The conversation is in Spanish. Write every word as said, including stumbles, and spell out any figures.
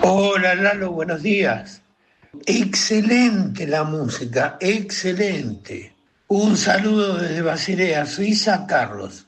Hola Lalo, buenos días. Excelente la música, excelente. Un saludo desde Basilea, Suiza, Carlos.